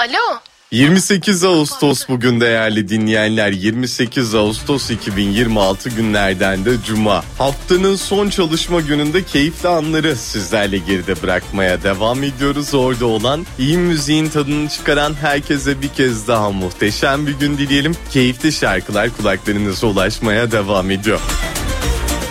Alo. 28 Ağustos bugün değerli dinleyenler. 28 Ağustos 2026 günlerden de Cuma. Haftanın son çalışma gününde keyifli anları sizlerle geride bırakmaya devam ediyoruz. Orada olan, iyi müziğin tadını çıkaran herkese bir kez daha muhteşem bir gün dileyelim. Keyifli şarkılar kulaklarınıza ulaşmaya devam ediyor.